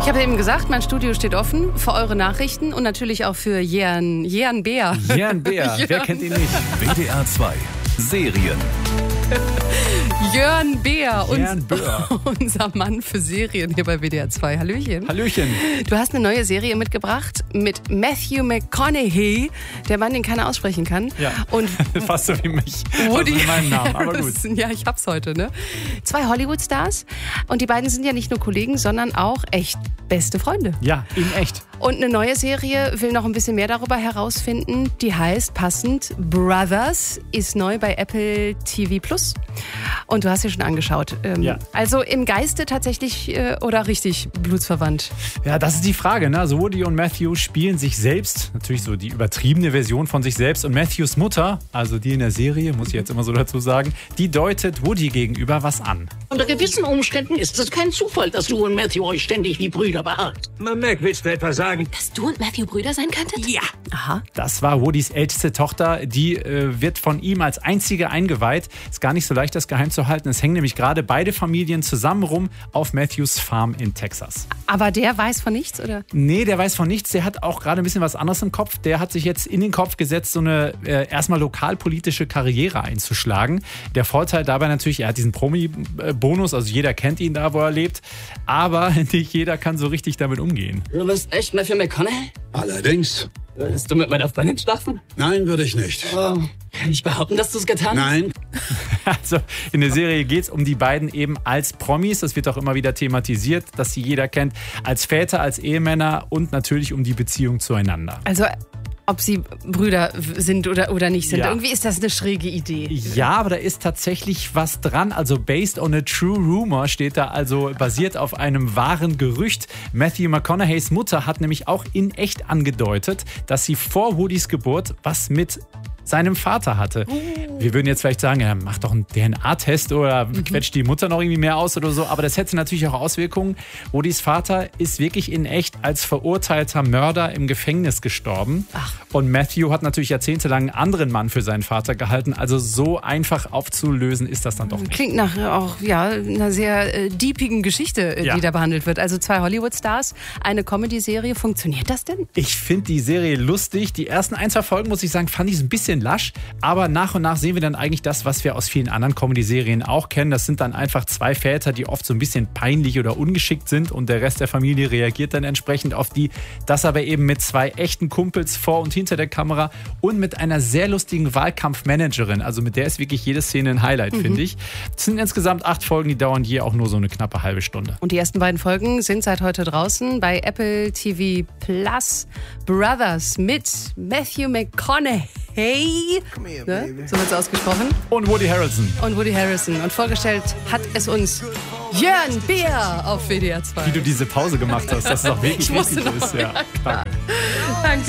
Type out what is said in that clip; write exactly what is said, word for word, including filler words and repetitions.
Ich habe eben gesagt, mein Studio steht offen für eure Nachrichten und natürlich auch für Jörn, Jörn Beer. Jörn Beer, wer kennt ihn nicht? W D R zwei Serien. Jörn Beer, Jörn uns, Beer. unser Mann für Serien hier bei W D R zwei. Hallöchen. Hallöchen. Du hast eine neue Serie mitgebracht mit Matthew McConaughey, der Mann, den keiner aussprechen kann. Ja, und fast so wie mich. Woody Fast wie meinen Namen, aber gut. Harrelson. Ja, ich hab's heute, ne? Zwei Hollywood-Stars und die beiden sind ja nicht nur Kollegen, sondern auch echt beste Freunde. Ja, in echt. Und eine neue Serie will noch ein bisschen mehr darüber herausfinden. Die heißt passend Brothers, ist neu bei Apple T V Plus. Und du hast sie schon angeschaut. Ähm, Ja. Also im Geiste tatsächlich äh, oder richtig blutsverwandt? Ja, das ist die Frage, ne? Also Woody und Matthew spielen sich selbst, natürlich so die übertriebene Version von sich selbst. Und Matthews Mutter, also die in der Serie, muss ich jetzt immer so dazu sagen, die deutet Woody gegenüber was an. Unter gewissen Umständen ist es kein Zufall, dass du und Matthew euch ständig wie Brüder beharrt. Na, Mac, willst du etwa sagen? Dass du und Matthew Brüder sein könntet? Ja. Aha. Das war Woodys älteste Tochter, die äh, wird von ihm als einzige eingeweiht. Ist gar nicht so leicht, das geheim zu halten. Es hängen nämlich gerade beide Familien zusammen rum auf Matthews Farm in Texas. Aber der weiß von nichts, oder? Nee, der weiß von nichts. Der hat auch gerade ein bisschen was anderes im Kopf. Der hat sich jetzt in den Kopf gesetzt, so eine äh, erstmal lokalpolitische Karriere einzuschlagen. Der Vorteil dabei natürlich, er hat diesen Promi-Bonus, also jeder kennt ihn da, wo er lebt. Aber nicht jeder kann so richtig damit umgehen. Du bist echt Matthew McConaughey? Allerdings. Würdest du mit meiner Freundin schlafen? Nein, würde ich nicht. Oh, kann ich behaupten, dass du es getan hast? Nein. Also in der Serie geht es um die beiden eben als Promis. Das wird auch immer wieder thematisiert, dass sie jeder kennt. Als Väter, als Ehemänner und natürlich um die Beziehung zueinander. Also ob sie Brüder sind oder, oder nicht sind. Ja. Irgendwie ist das eine schräge Idee. Ja, aber da ist tatsächlich was dran. Also based on a true rumor steht da, also basiert auf einem wahren Gerücht. Matthew McConaugheys Mutter hat nämlich auch in echt angedeutet, dass sie vor Woodys Geburt was mit seinem Vater hatte. Wir würden jetzt vielleicht sagen, ja, mach doch einen D N A-Test oder quetscht die Mutter noch irgendwie mehr aus oder so. Aber das hätte natürlich auch Auswirkungen. Woodys Vater ist wirklich in echt als verurteilter Mörder im Gefängnis gestorben. Ach. Und Matthew hat natürlich jahrzehntelang einen anderen Mann für seinen Vater gehalten. Also so einfach aufzulösen ist das dann doch nicht. Klingt nach auch ja, einer sehr äh, deepigen Geschichte, äh, Ja. die da behandelt wird. Also zwei Hollywood-Stars, eine Comedy-Serie. Funktioniert das denn? Ich finde die Serie lustig. Die ersten ein, zwei Folgen, muss ich sagen, fand ich ein bisschen lasch. Aber nach und nach sehen wir dann eigentlich das, was wir aus vielen anderen Comedy-Serien auch kennen. Das sind dann einfach zwei Väter, die oft so ein bisschen peinlich oder ungeschickt sind und der Rest der Familie reagiert dann entsprechend auf die. Das aber eben mit zwei echten Kumpels vor und hinter der Kamera und mit einer sehr lustigen Wahlkampfmanagerin. Also mit der ist wirklich jede Szene ein Highlight, mhm. finde ich. Es sind insgesamt acht Folgen, die dauern je auch nur so eine knappe halbe Stunde. Und die ersten beiden Folgen sind seit heute draußen bei Apple T V Plus. Brothers mit Matthew McConaughey. Ne? So wird es ausgesprochen. Und Woody Harrelson. Und Woody Harrelson. Und vorgestellt hat es uns Jörn Beer auf W D R zwei. Wie du diese Pause gemacht hast, dass es auch wirklich Ich musste wichtig noch, ist. Ja. ja, Danke.